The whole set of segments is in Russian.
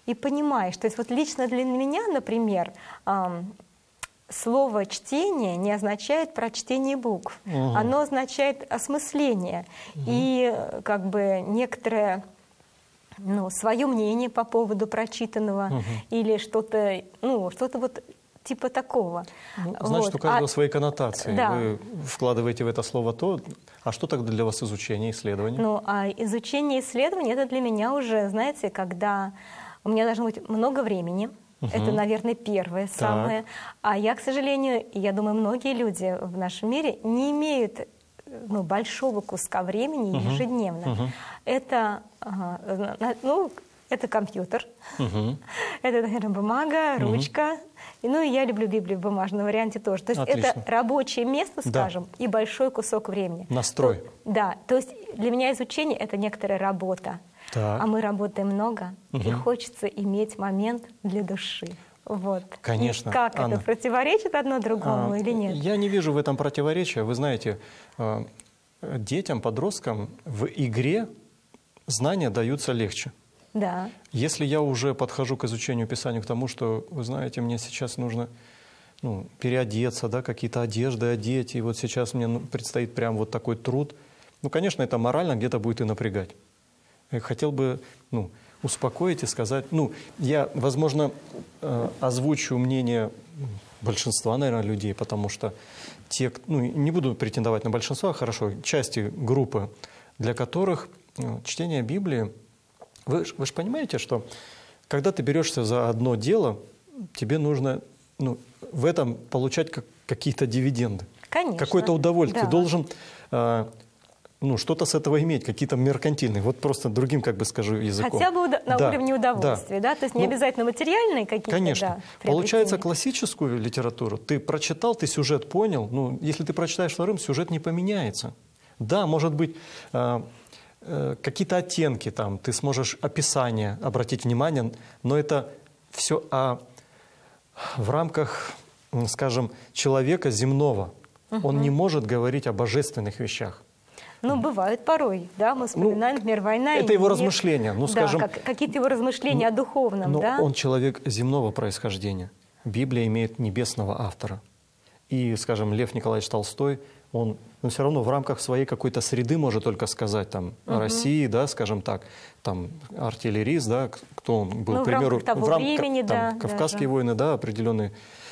и понимаешь. То есть вот лично для меня, например, слово «чтение» не означает прочтение букв. Оно означает осмысление. И как бы некоторое свое мнение по поводу прочитанного или что-то вот типа такого. Значит, у каждого свои коннотации. Да. Вы вкладываете в это слово то. А что тогда для вас изучение, исследование? А изучение исследований — это для меня уже, знаете, когда у меня должно быть много времени. Это, наверное, первое самое. А я, к сожалению, я думаю, многие люди в нашем мире не имеют большого куска времени ежедневно. Это, это компьютер, это, наверное, бумага, ручка. И я люблю Библию в бумажном варианте тоже. То есть это рабочее место, скажем, и большой кусок времени. Настрой. Да, то есть для меня изучение — это некоторая работа. Так. А мы работаем много, и хочется иметь момент для души. Вот. Конечно. И как Анна, это противоречит одно другому или нет? Я не вижу в этом противоречия. Вы знаете, детям, подросткам в игре знания даются легче. Да. Если я уже подхожу к изучению Писания к тому, что, вы знаете, мне сейчас нужно переодеться, да, какие-то одежды одеть, и вот сейчас мне предстоит прям вот такой труд, конечно, это морально где-то будет и напрягать. Я хотел бы успокоить и сказать, я, возможно, озвучу мнение большинства, наверное, людей, потому что те, не буду претендовать на большинство, хорошо, части группы, для которых чтение Библии, вы же понимаете, что когда ты берешься за одно дело, тебе нужно в этом получать какие-то дивиденды. Конечно. Какое-то удовольствие. Да. Ты должен что-то с этого иметь, какие-то меркантильные. Вот просто другим, скажу, языком. Хотя бы на уровне удовольствия, да? То есть не обязательно материальные какие-то, конечно. Получается, классическую литературу ты прочитал, ты сюжет понял. Если ты прочитаешь вторым, сюжет не поменяется. Да, может быть, какие-то оттенки там, ты сможешь описание обратить внимание, но это все в рамках, скажем, человека земного. Он не может говорить о божественных вещах. Бывают порой, да, мы вспоминаем, например, «Война». Это его размышления, скажем. Да, какие-то его размышления о духовном, но да. Он человек земного происхождения. Библия имеет небесного автора. И, скажем, Лев Николаевич Толстой, он все равно в рамках своей какой-то среды может только сказать там о России, да, скажем так, там артиллерист, да, кто он был, к примеру, в рамках того времени, да, Кавказские войны, да, определенные,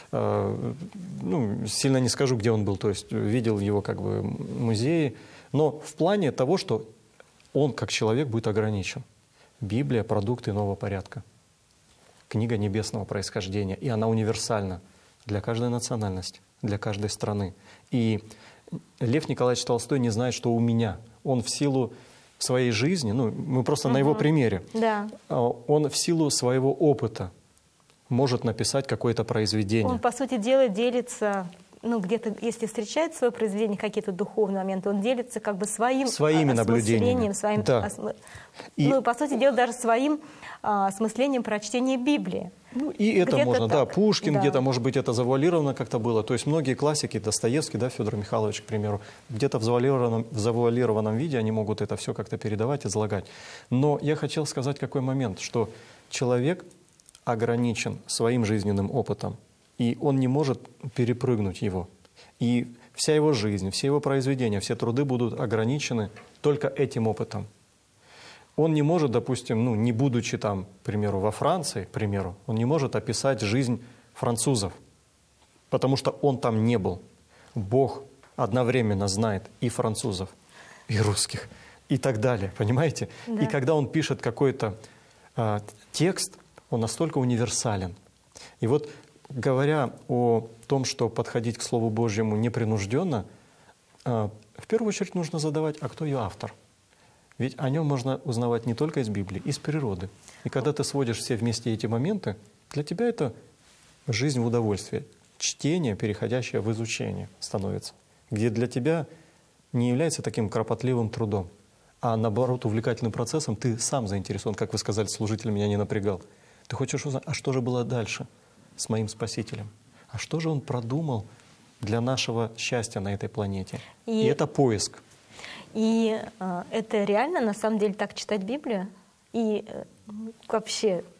сильно не скажу, где он был, то есть видел его музеи, но в плане того, что он как человек будет ограничен. Библия — продукт иного порядка, книга небесного происхождения, и она универсальна для каждой национальности, для каждой страны. И Лев Николаевич Толстой не знает, что у меня. Он в силу своей жизни, мы просто на его примере, он в силу своего опыта может написать какое-то произведение. Он, по сути дела, делится, где-то, если встречает свое произведение, какие-то духовные моменты, он делится своими наблюдениями. Своим, да. По сути дела, даже своим осмыслением прочтения Библии. И это можно, так. да. Пушкин где-то, может быть, это завуалировано как-то было. То есть многие классики, Достоевский, да, Федор Михайлович, к примеру, где-то в завуалированном виде они могут это все как-то передавать, излагать. Но я хотел сказать какой момент, что человек ограничен своим жизненным опытом, и он не может перепрыгнуть его. И вся его жизнь, все его произведения, все труды будут ограничены только этим опытом. Он не может, допустим, не будучи там, к примеру, во Франции, к примеру, он не может описать жизнь французов, потому что он там не был. Бог одновременно знает и французов, и русских, и так далее, понимаете? Да. И когда он пишет какой-то текст, он настолько универсален. И вот, говоря о том, что подходить к Слову Божьему непринужденно, в первую очередь нужно задавать, а кто ее автор? Ведь о нем можно узнавать не только из Библии, из природы. И когда ты сводишь все вместе эти моменты, для тебя это жизнь в удовольствии. Чтение, переходящее в изучение, становится. Где для тебя не является таким кропотливым трудом, а наоборот увлекательным процессом. Ты сам заинтересован, как вы сказали, служитель меня не напрягал. Ты хочешь узнать, а что же было дальше с моим Спасителем? А что же Он продумал для нашего счастья на этой планете? И это поиск. И это реально, на самом деле, так читать Библию? И вообще,